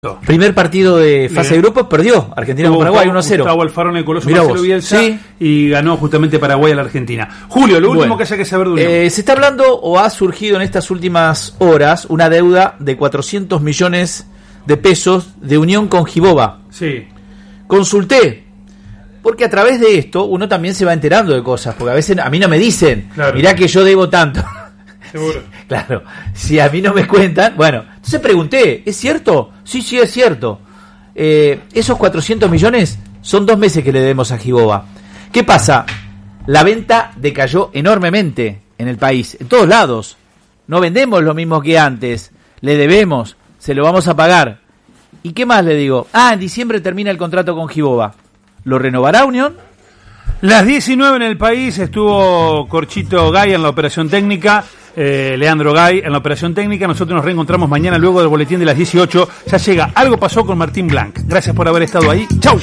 Primer partido de fase de grupos, perdió Argentina con Paraguay 1-0. Gustavo Alfaro en el Coloso, Marcelo Bielsa, sí. Y ganó justamente Paraguay a la Argentina. Julio, lo último que haya que saber de Unión. Se está hablando o ha surgido en estas últimas horas una deuda de 400 millones de pesos de Unión con Giboba. Sí. Consulté, porque a través de esto uno también se va enterando de cosas, porque a veces a mí no me dicen, claro, mirá que yo debo tanto. Seguro. Claro, si a mí no me cuentan, bueno, entonces pregunté, ¿es cierto? Sí, es cierto. Esos 400 millones son 2 meses que le debemos a Giboba. ¿Qué pasa? La venta decayó enormemente en el país, en todos lados. No vendemos lo mismo que antes, le debemos, se lo vamos a pagar. ¿Y qué más le digo? En diciembre termina el contrato con Giboba. ¿Lo renovará Unión? Las 19 en el país, estuvo Corchito Gay en la operación técnica, Leandro Gay en la operación técnica. Nosotros nos reencontramos mañana luego del boletín de las 18. Ya llega Algo Pasó con Martín Blanc. Gracias por haber estado ahí. ¡Chau!